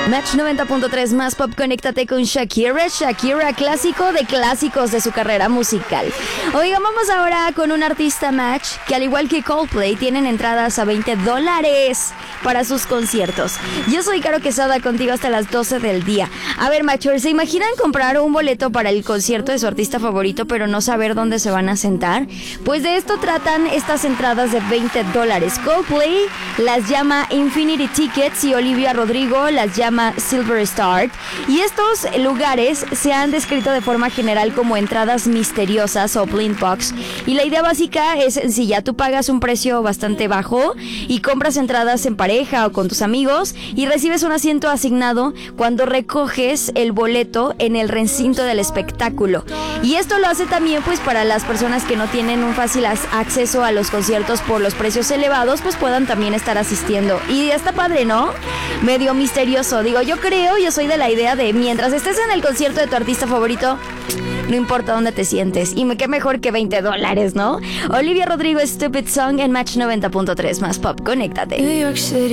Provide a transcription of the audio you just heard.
Match 90.3 más pop, conéctate con Shakira. Shakira, clásico de clásicos de su carrera musical. Oigan, vamos ahora con un artista Match que, al igual que Coldplay, tienen entradas a $20 para sus conciertos. Yo soy Caro Quesada, contigo hasta las 12 del día. A ver, Matchers, ¿se imaginan comprar un boleto para el concierto de su artista favorito pero no saber dónde se van a sentar? Pues de esto tratan estas entradas de $20. Coldplay las llama Infinity Tickets y Olivia Rodrigo las llama Silver Star, y estos lugares se han descrito de forma general como entradas misteriosas o blind box, y la idea básica es sencilla: tú pagas un precio bastante bajo y compras entradas en pareja o con tus amigos y recibes un asiento asignado cuando recoges el boleto en el recinto del espectáculo. Y esto lo hace también pues para las personas que no tienen un fácil acceso a los conciertos por los precios elevados, pues puedan también estar asistiendo. Y está padre, ¿no? Medio misterioso. Digo, yo soy de la idea de mientras estés en el concierto de tu artista favorito, no importa dónde te sientes. Y qué mejor que $20, ¿no? Olivia Rodrigo, Stupid Song en Match 90.3 más pop. Conéctate. New York City.